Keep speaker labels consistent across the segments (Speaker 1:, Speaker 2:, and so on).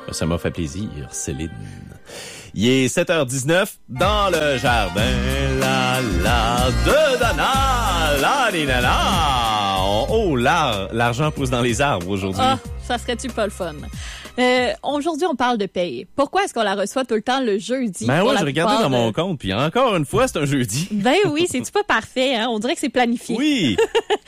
Speaker 1: Ça m'a fait plaisir, Céline. Il est 7h19 dans le jardin, de Dana, l'argent pousse dans les arbres aujourd'hui.
Speaker 2: Ah, ça serait-tu pas le fun? Aujourd'hui, on parle de paye. Pourquoi est-ce qu'on la reçoit tout le temps le jeudi?
Speaker 1: Ben oui, je regardais dans mon compte, puis encore une fois, c'est un jeudi.
Speaker 2: Ben oui, c'est-tu pas parfait, hein? On dirait que c'est planifié.
Speaker 1: Oui!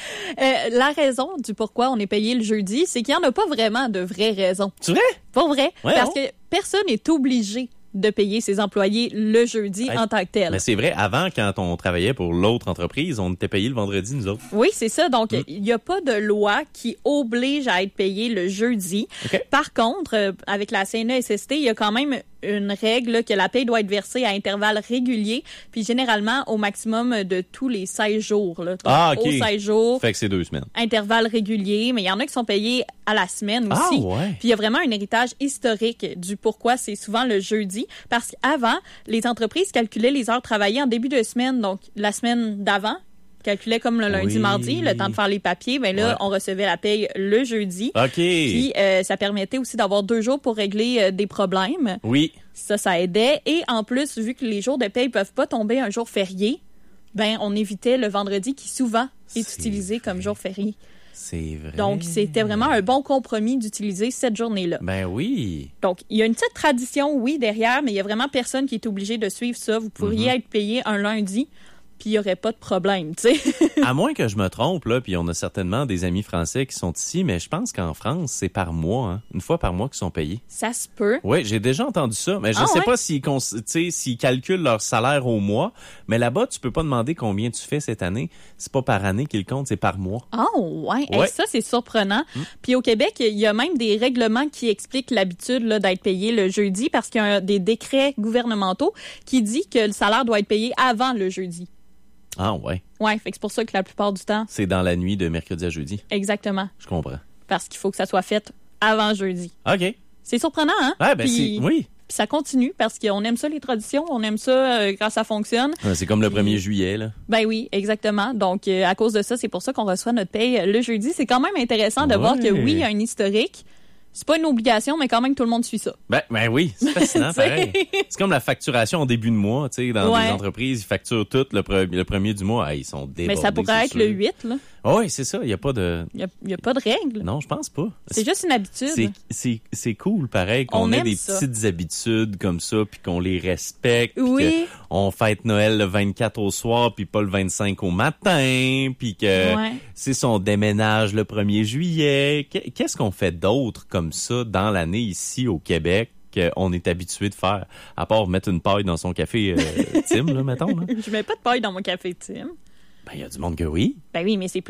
Speaker 2: La raison du pourquoi on est payé le jeudi, c'est qu'il n'y en a pas vraiment de vraies raisons.
Speaker 1: C'est vrai?
Speaker 2: Pour vrai.
Speaker 1: Ouais,
Speaker 2: parce que personne n'est obligé de payer ses employés le jeudi en tant que tel.
Speaker 1: Mais c'est vrai, avant, quand on travaillait pour l'autre entreprise, on était payé le vendredi, nous autres.
Speaker 2: Oui, c'est ça. Donc, il n'y a pas de loi qui oblige à être payé le jeudi.
Speaker 1: Okay.
Speaker 2: Par contre, avec la CNESST, il y a quand même une règle là, que la paye doit être versée à intervalles réguliers, puis généralement au maximum de tous les 16 jours. Là. Donc,
Speaker 1: OK.
Speaker 2: Aux 16 jours.
Speaker 1: Fait que c'est 2 semaines.
Speaker 2: Intervalles réguliers, mais il y en a qui sont payés à la semaine aussi.
Speaker 1: Ah, ouais.
Speaker 2: Puis il y a vraiment un héritage historique du pourquoi c'est souvent le jeudi. Parce qu'avant, les entreprises calculaient les heures travaillées en début de semaine. Donc, la semaine d'avant, calculaient comme le lundi, mardi, le temps de faire les papiers. Ben là, on recevait la paye le jeudi.
Speaker 1: OK.
Speaker 2: Puis ça permettait aussi d'avoir 2 jours pour régler des problèmes.
Speaker 1: Oui.
Speaker 2: Ça aidait. Et en plus, vu que les jours de paye peuvent pas tomber un jour férié, ben on évitait le vendredi qui souvent est utilisé comme jour férié.
Speaker 1: C'est vrai.
Speaker 2: Donc, c'était vraiment un bon compromis d'utiliser cette journée-là.
Speaker 1: Ben oui.
Speaker 2: Donc, il y a une petite tradition, oui, derrière, mais il y a vraiment personne qui est obligé de suivre ça. Vous pourriez être payé un lundi, puis il n'y aurait pas de problème, tu sais.
Speaker 1: À moins que je me trompe, là, puis on a certainement des amis français qui sont ici, mais je pense qu'en France, c'est par mois, hein, une fois par mois qu'ils sont payés.
Speaker 2: Ça se peut.
Speaker 1: Oui, j'ai déjà entendu ça, mais je ne sais pas s'ils calculent leur salaire au mois, mais là-bas, tu peux pas demander combien tu fais cette année. C'est pas par année qu'ils comptent, c'est par mois.
Speaker 2: Oh, ouais. Hey, ça, c'est surprenant. Puis au Québec, il y a même des règlements qui expliquent l'habitude là, d'être payé le jeudi parce qu'il y a des décrets gouvernementaux qui disent que le salaire doit être payé avant le jeudi.
Speaker 1: Ah ouais.
Speaker 2: Ouais, fait que c'est pour ça que la plupart du temps...
Speaker 1: C'est dans la nuit de mercredi à jeudi.
Speaker 2: Exactement.
Speaker 1: Je comprends.
Speaker 2: Parce qu'il faut que ça soit fait avant jeudi.
Speaker 1: OK.
Speaker 2: C'est surprenant, hein?
Speaker 1: Ah, ben
Speaker 2: Puis,
Speaker 1: oui.
Speaker 2: Puis ça continue parce qu'on aime ça, les traditions. On aime ça quand ça fonctionne.
Speaker 1: C'est comme le 1er juillet, là.
Speaker 2: Ben oui, exactement. Donc, à cause de ça, c'est pour ça qu'on reçoit notre paye le jeudi. C'est quand même intéressant de voir que oui, il y a un historique. C'est pas une obligation, mais quand même, tout le monde suit ça.
Speaker 1: Ben oui, c'est fascinant, pareil. C'est comme la facturation en début de mois, tu sais, dans des entreprises, ils facturent tout le premier du mois. Ah, ils sont débordés.
Speaker 2: Mais ça pourrait être le 8, là.
Speaker 1: Oui, c'est ça, il y a pas de...
Speaker 2: Il y a pas de règle.
Speaker 1: Non, je pense pas.
Speaker 2: C'est juste une habitude.
Speaker 1: C'est cool, pareil, qu'on ait des petites habitudes comme ça, puis qu'on les respecte.
Speaker 2: Oui.
Speaker 1: On fête Noël le 24 au soir, puis pas le 25 au matin, puis que c'est son déménage le 1er juillet. Qu'est-ce qu'on fait d'autre comme ça dans l'année ici au Québec qu'on est habitué de faire, à part mettre une paille dans son café Tim, là, mettons. Là.
Speaker 2: Je mets pas de paille dans mon café Tim.
Speaker 1: Ben, il y a du monde que oui.
Speaker 2: Ben oui, mais c'est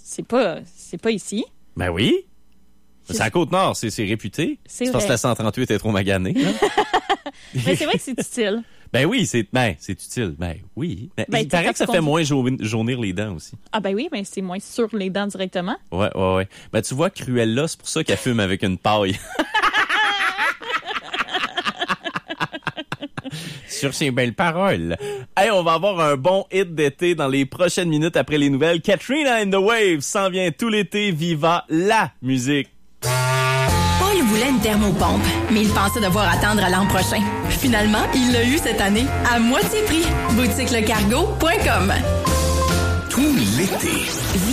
Speaker 2: pas ici.
Speaker 1: Ben oui. C'est à la Côte-Nord, c'est réputé. C'est parce que la 138 est trop maganée.
Speaker 2: Mais c'est vrai que c'est utile.
Speaker 1: Ben oui, c'est utile. Ben oui. Il paraît que ça fait moins jaunir les dents aussi.
Speaker 2: Ah ben oui, mais c'est moins sur les dents directement.
Speaker 1: Ouais. Ben tu vois, Cruella, c'est pour ça qu'elle fume avec une paille. Sur ces belles paroles. Hey, on va avoir un bon hit d'été dans les prochaines minutes après les nouvelles. Katrina and the Waves s'en vient tout l'été. Viva la musique.
Speaker 3: Paul voulait une thermopompe, mais il pensait devoir attendre à l'an prochain. Finalement, il l'a eu cette année, à moitié prix. Boutiquelecargo.com.
Speaker 4: Tout l'été.